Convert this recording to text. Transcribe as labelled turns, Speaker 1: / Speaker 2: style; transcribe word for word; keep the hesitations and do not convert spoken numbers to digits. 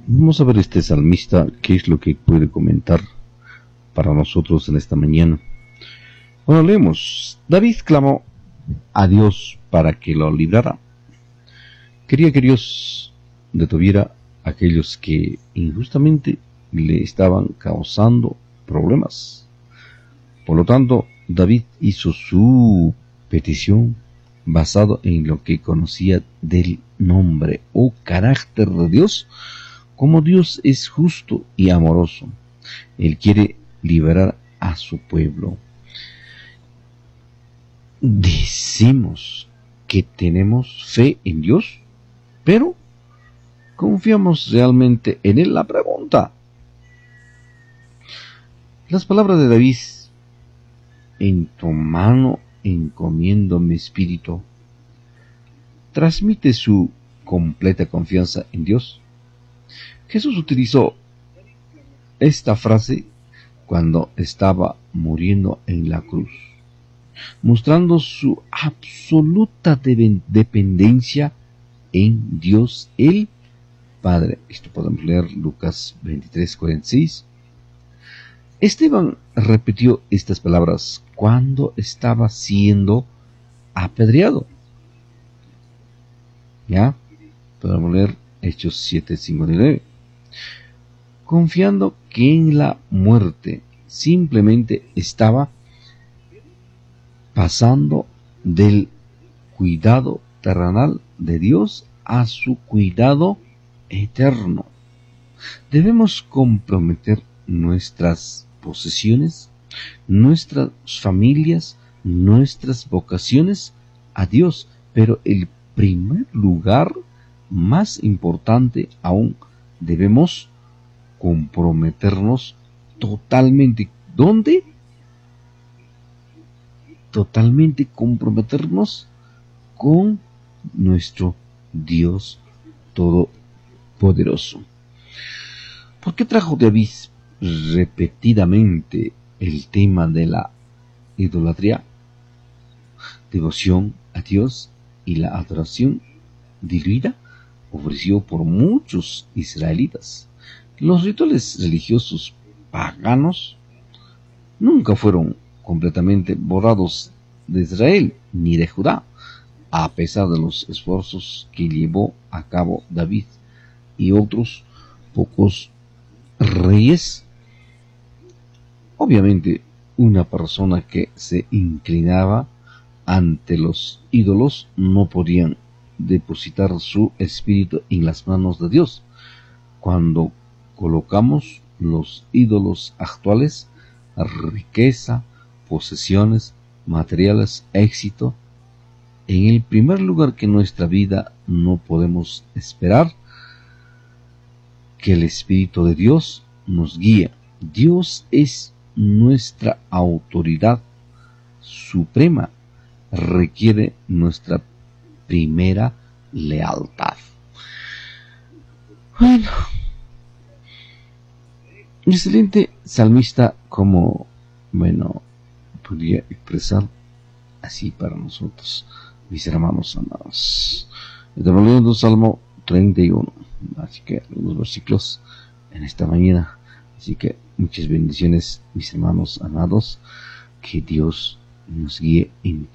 Speaker 1: Vamos a ver este salmista, qué es lo que puede comentar para nosotros en esta mañana. Bueno, leemos. David clamó a Dios para que lo librara. Quería que Dios detuviera a aquellos que injustamente le estaban causando problemas. Por lo tanto, David hizo su petición basado en lo que conocía del nombre o carácter de Dios. Como Dios es justo y amoroso, Él quiere liberar a su pueblo. Decimos que tenemos fe en Dios, pero ¿confiamos realmente en Él? La pregunta. Las palabras de David: en tu mano encomiendo mi espíritu, transmite su completa confianza en Dios. Jesús utilizó esta frase cuando estaba muriendo en la cruz, mostrando su absoluta de- dependencia en Dios el Padre. Esto podemos leer Lucas veintitrés, cuarenta y seis. Esteban repitió estas palabras cuando estaba siendo apedreado. ¿Ya? Podemos leer Hechos siete, cincuenta y nueve. Confiando que en la muerte simplemente estaba pasando del cuidado terrenal de Dios a su cuidado eterno. Debemos comprometer nuestras posesiones, nuestras familias, nuestras vocaciones a Dios, pero el primer lugar, más importante aún, debemos comprometernos totalmente. ¿Dónde? Totalmente comprometernos con nuestro Dios Todopoderoso. ¿Por qué trajo David repetidamente el tema de la idolatría, devoción a Dios y la adoración diluida ofrecido por muchos israelitas? Los rituales religiosos paganos nunca fueron completamente borrados de Israel ni de Judá, a pesar de los esfuerzos que llevó a cabo David y otros pocos reyes. Obviamente, una persona que se inclinaba ante los ídolos no podía depositar su espíritu en las manos de Dios. Cuando colocamos los ídolos actuales, riqueza, posesiones, materiales, éxito, en el primer lugar que nuestra vida, no podemos esperar que el Espíritu de Dios nos guíe. Dios es nuestra autoridad suprema, requiere nuestra primera lealtad. Bueno, excelente salmista, como, bueno, podría expresar así para nosotros, mis hermanos amados. Estamos leyendo Salmo treinta y uno, así que algunos versículos en esta mañana. Así que muchas bendiciones, mis hermanos amados, que Dios nos guíe en